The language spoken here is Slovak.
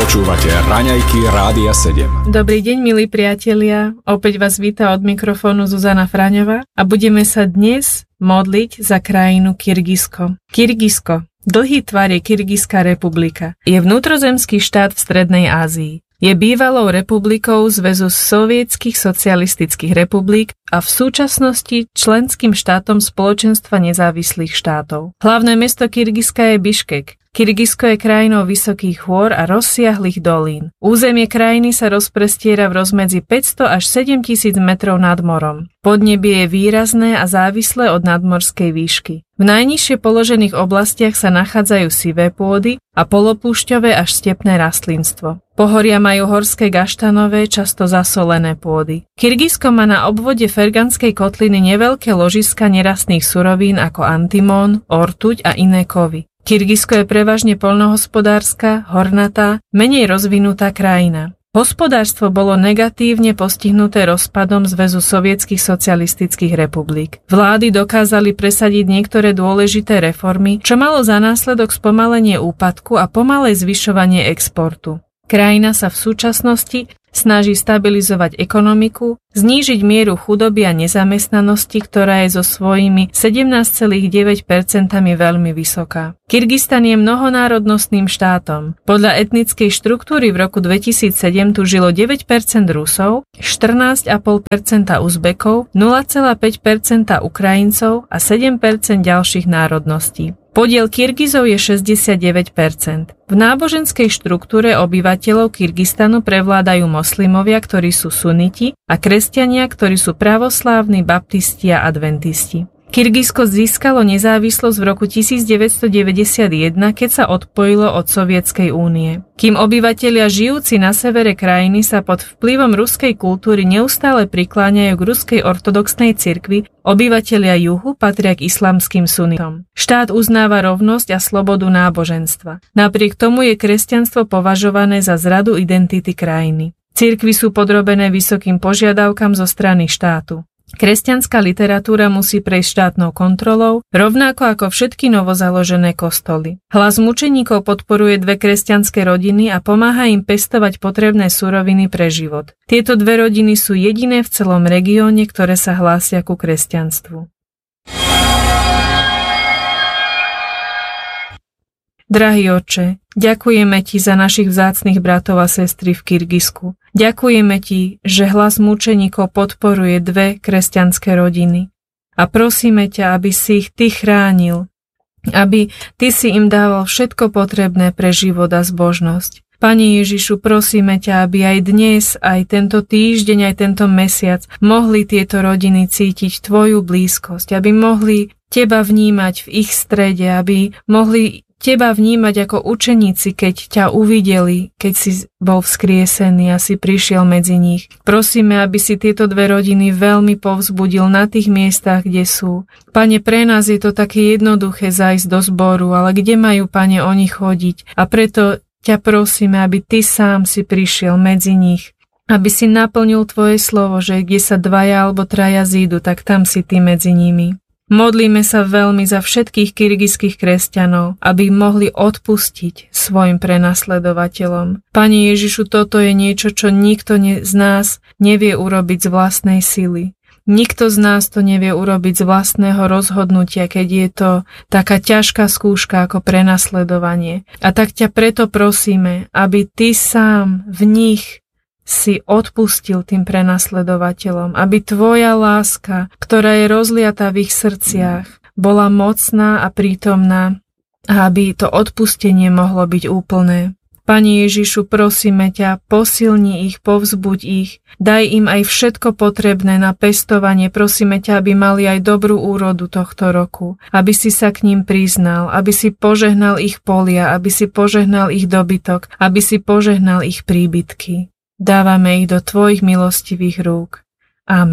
Počúvate Raňajky Rádia 7. Dobrý deň, milí priatelia. Opäť vás víta od mikrofónu Zuzana Fraňová a budeme sa dnes modliť za krajinu Kyrgyzsko. Kyrgyzsko. Dlhý tvar je Kyrgyzská republika. Je vnútrozemský štát v Strednej Ázii. Je bývalou republikou Zväzu sovietskych socialistických republik a v súčasnosti členským štátom Spoločenstva nezávislých štátov. Hlavné mesto Kyrgyzska je Biškek. Kyrgyzsko je krajinou vysokých hôr a rozsiahlych dolín. Územie krajiny sa rozprestiera v rozmedzi 500 až 7 000 metrov nad morom. Podnebie je výrazné a závislé od nadmorskej výšky. V najnižšie položených oblastiach sa nachádzajú sivé pôdy a polopúšťové až stepné rastlinstvo. Pohoria majú horské gaštanové, často zasolené pôdy. Kyrgyzsko má na obvode Ferganskej kotliny neveľké ložiska nerastných surovín ako antimón, ortuť a iné kovy. Kyrgyzsko je prevažne poľnohospodárska, hornatá, menej rozvinutá krajina. Hospodárstvo bolo negatívne postihnuté rozpadom Zväzu sovietskych socialistických republik. Vlády dokázali presadiť niektoré dôležité reformy, čo malo za následok spomalenie úpadku a pomalé zvyšovanie exportu. Krajina sa v súčasnosti snaží stabilizovať ekonomiku, znížiť mieru chudoby a nezamestnanosti, ktorá je so svojimi 17,9% veľmi vysoká. Kyrgyzstan je mnohonárodnostným štátom. Podľa etnickej štruktúry v roku 2007 tu žilo 9% Rusov, 14,5% Uzbekov, 0,5% Ukrajincov a 7% ďalších národností. Podiel Kyrgyzov je 69%. V náboženskej štruktúre obyvateľov Kyrgyzstanu prevládajú moslimovia, ktorí sú suniti, a kresťania, ktorí sú pravoslávni, baptisti a adventisti. Kyrgyzsko získalo nezávislosť v roku 1991, keď sa odpojilo od Sovietskej únie. Kým obyvatelia žijúci na severe krajiny sa pod vplyvom ruskej kultúry neustále prikláňajú k ruskej ortodoxnej cirkvi, obyvatelia juhu patria k islamským sunitom. Štát uznáva rovnosť a slobodu náboženstva. Napriek tomu je kresťanstvo považované za zradu identity krajiny. Cirkvi sú podrobené vysokým požiadavkám zo strany štátu. Kresťanská literatúra musí prejsť štátnou kontrolou, rovnako ako všetky novozaložené kostoly. Hlas mučeníkov podporuje dve kresťanské rodiny a pomáha im pestovať potrebné suroviny pre život. Tieto dve rodiny sú jediné v celom regióne, ktoré sa hlásia ku kresťanstvu. Drahý Otče, ďakujeme Ti za našich vzácnych bratov a sestry v Kyrgyzsku. Ďakujeme Ti, že hlas mučeníkov podporuje dve kresťanské rodiny. A prosíme ťa, aby si ich Ty chránil, aby Ty si im dával všetko potrebné pre život a zbožnosť. Pane Ježišu, prosíme ťa, aby aj dnes, aj tento týždeň, aj tento mesiac mohli tieto rodiny cítiť Tvoju blízkosť, aby mohli Teba vnímať v ich strede, aby mohli Teba vnímať ako učeníci, keď ťa uvideli, keď si bol vzkriesený a si prišiel medzi nich. Prosíme, aby si tieto dve rodiny veľmi povzbudil na tých miestach, kde sú. Pane, pre nás je to také jednoduché zájsť do zboru, ale kde majú, Pane, oni chodiť? A preto ťa prosíme, aby Ty sám si prišiel medzi nich, aby si naplnil Tvoje slovo, že kde sa dvaja alebo traja zídu, tak tam si Ty medzi nimi. Modlíme sa veľmi za všetkých kyrgyzských kresťanov, aby mohli odpustiť svojim prenasledovateľom. Pane Ježišu, toto je niečo, čo nikto z nás nevie urobiť z vlastnej sily. Nikto z nás to nevie urobiť z vlastného rozhodnutia, keď je to taká ťažká skúška ako prenasledovanie. A tak ťa preto prosíme, aby Ty sám v nich si odpustil tým prenasledovateľom, aby Tvoja láska, ktorá je rozliatá v ich srdciach, bola mocná a prítomná a aby to odpustenie mohlo byť úplné. Pane Ježišu, prosíme ťa, posilni ich, povzbuď ich, daj im aj všetko potrebné na pestovanie, prosíme ťa, aby mali aj dobrú úrodu tohto roku, aby si sa k ním priznal, aby si požehnal ich polia, aby si požehnal ich dobytok, aby si požehnal ich príbytky. Dávame ich do Tvojich milostivých rúk.